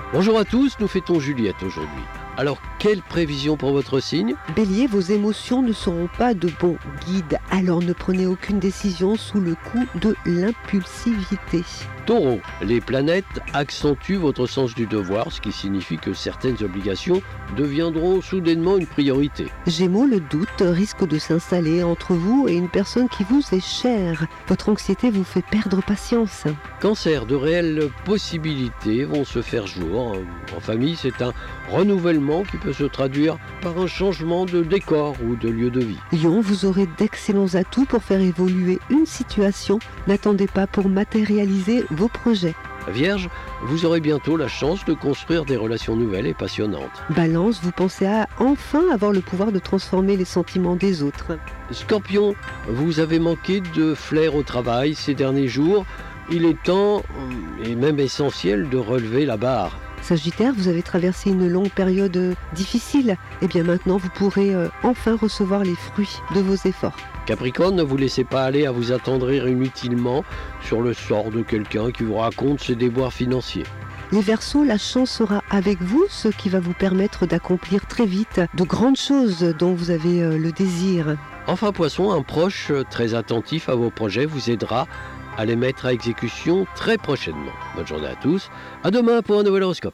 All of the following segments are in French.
Bonjour à tous, nous fêtons Juliette aujourd'hui. Alors, quelle prévision pour votre signe ? Bélier, vos émotions ne seront pas de bons guides, alors ne prenez aucune décision sous le coup de l'impulsivité. Taureau, les planètes accentuent votre sens du devoir, ce qui signifie que certaines obligations deviendront soudainement une priorité. Gémeaux, le doute risque de s'installer entre vous et une personne qui vous est chère. Votre anxiété vous fait perdre patience. Cancer, de réelles possibilités vont se faire jour. En famille, c'est un renouvellement qui peut se traduire par un changement de décor ou de lieu de vie. Lion, vous aurez d'excellents atouts pour faire évoluer une situation. N'attendez pas pour matérialiser vos projets. Vierge, vous aurez bientôt la chance de construire des relations nouvelles et passionnantes. Balance, vous pensez à enfin avoir le pouvoir de transformer les sentiments des autres. Scorpion, vous avez manqué de flair au travail ces derniers jours. Il est temps, et même essentiel, de relever la barre. Sagittaire, vous avez traversé une longue période difficile. Et bien maintenant, vous pourrez enfin recevoir les fruits de vos efforts. Capricorne, ne vous laissez pas aller à vous attendrir inutilement sur le sort de quelqu'un qui vous raconte ses déboires financiers. Les Verseaux, la chance sera avec vous, ce qui va vous permettre d'accomplir très vite de grandes choses dont vous avez le désir. Enfin Poisson, un proche très attentif à vos projets vous aidera à les mettre à exécution très prochainement. Bonne journée à tous, à demain pour un nouvel horoscope.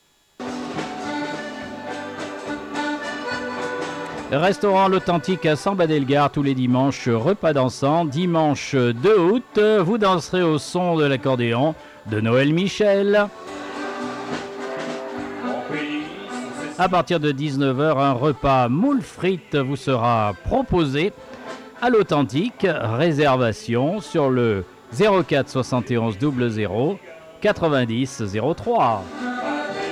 Restaurant L'Authentique à Samba-Delgare tous les dimanches, repas dansant. Dimanche 2 août, vous danserez au son de l'accordéon de Noël Michel. À partir de 19h, un repas moule frites vous sera proposé à l'Authentique. Réservation sur le 04 71 00 90 03.